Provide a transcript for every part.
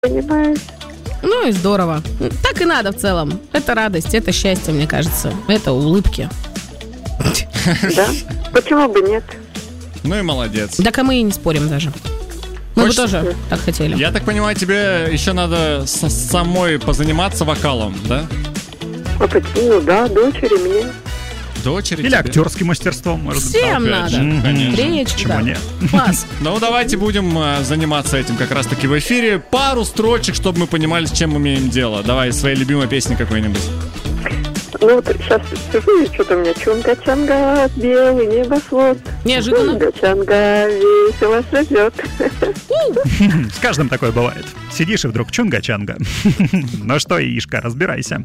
Понимаешь? Ну и здорово. Так и надо в целом. Это радость, это счастье, мне кажется. Это улыбки. Да? Почему бы нет? Ну и молодец. Так а мы и не спорим даже. Мы бы тоже так хотели. Я так понимаю, тебе еще надо самой позаниматься вокалом, да? Ну да, дочери мне. Дочери или тебе? актерским мастерством, может быть. Всем надо. Конечно. Речь, Почему да. нет? Класс. Ну, давайте будем заниматься этим как раз-таки в эфире. Пару строчек, чтобы мы понимали, с чем имеем дело. Давай, своей любимой песни какой-нибудь. Ну вот сейчас сижу, и что-то у меня чунга-чанга, белый небосвод. Неожиданно. Чунга-чанга весело живет. С каждым такое бывает. Сидишь и вдруг чунга-чанга. Ну что, Яишка, разбирайся.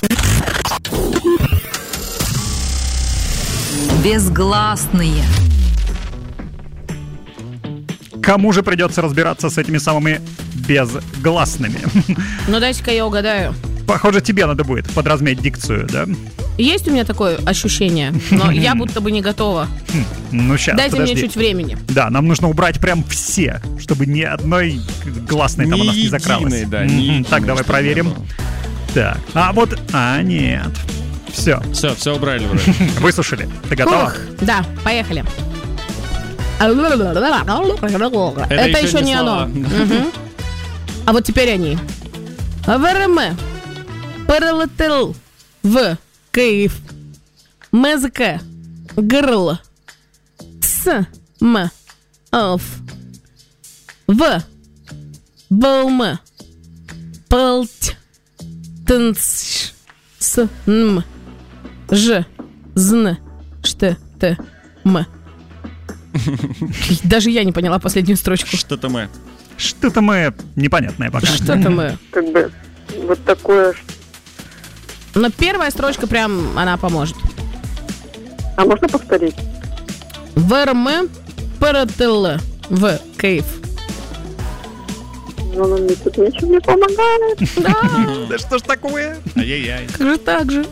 Безгласные. Кому же придется разбираться с этими самыми безгласными? Ну дайте-ка я угадаю. Похоже, тебе надо будет подразметь дикцию, да? Есть у меня такое ощущение, но я будто бы не готова. Ну, сейчас, Дайте подожди. мне чуть времени. Да, нам нужно убрать прям все, чтобы ни одной гласной там у нас не закралось. единой, да, не единой, Так, давай чтобы проверим. не было. Так, нет. Все, Все убрали вроде. высушили. Ты готова? Ух, да, поехали. Это еще еще не не слова. оно. Мгм. А вот теперь они. ВРМ прилетел в Киев. МЗК ГРЛ С М Оф В БЛМ Палть Тынц С М Ж Зн Шт Т М. Даже я не поняла последнюю строчку. Что-то мы. Что-то мы непонятное пока. Что-то мы. Как бы вот такое. Но первая строчка прям, она поможет. А можно повторить? ВРМ прилетел в Киев. Ну, он мне тут ничего не помогает. Да что ж такое? Ай-яй-яй. Как же так же?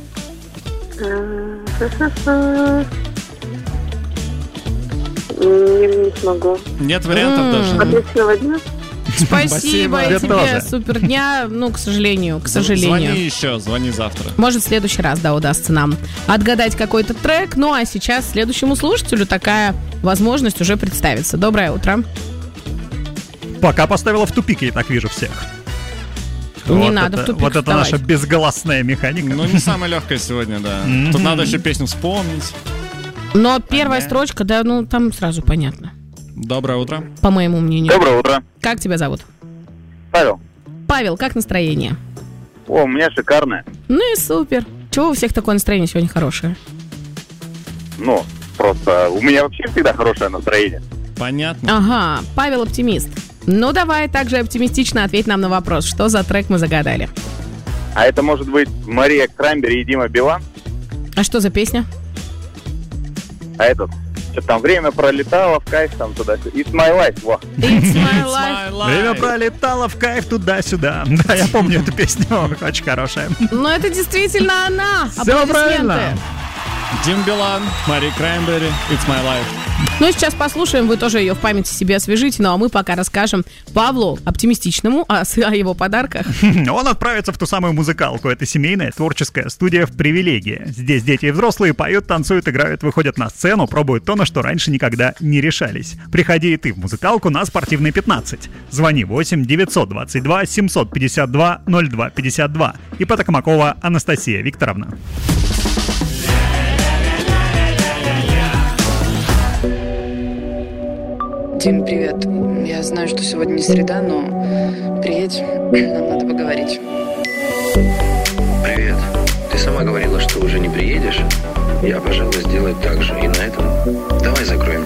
Не смогу. Нет вариантов даже. Отличного дня. Спасибо и Тебе тебе, тоже. супер дня. Ну, к сожалению. Звони еще, звони завтра. Может, в следующий раз, да, удастся нам отгадать какой-то трек. Ну, а сейчас следующему слушателю такая возможность уже представится. Доброе утро. Пока поставила в тупик, я так вижу всех. Не надо в тупик Вот это вставать. наша безголосная механика. Ну, не самая легкая сегодня, да. Тут надо еще песню вспомнить. Но первая строчка, да, ну, там сразу понятно. Доброе утро. По моему мнению. Доброе утро, Как тебя зовут? Павел. Павел, как настроение? О, у меня шикарное. Ну и супер. Чего у всех такое настроение сегодня хорошее? Ну, просто у меня вообще всегда хорошее настроение. Понятно. Ага, Павел оптимист. Ну, давай также оптимистично ответь нам на вопрос, что за трек мы загадали. А это может быть Мария Краймбери и Дима Билан? А что за песня? А этот, что там, время пролетало, в кайф там туда-сюда. It's my life, во. It's my life. Время пролетало в кайф туда-сюда. Да, я помню эту песню, очень хорошая. Ну, это действительно она. Всё Аплодисменты. правильно. Дим Билан, Мари Краймбери, It's My Life. Ну и сейчас послушаем, вы тоже ее в памяти себе освежите. Ну а мы пока расскажем Павлу оптимистичному о его подарках. Он отправится в ту самую музыкалку. Это семейная творческая студия в «Привилегии». Здесь дети и взрослые поют, танцуют, играют, выходят на сцену, пробуют то, на что раньше никогда не решались. Приходи и ты в музыкалку на Спортивной 15. Звони 8 922 752 02 52. Ипата Камакова Анастасия Викторовна. Дим, привет. Я знаю, что сегодня не среда, но приедь, нам надо поговорить. Привет. Ты сама говорила, что уже не приедешь. Я, пожалуй, сделаю так же. И на этом давай закроем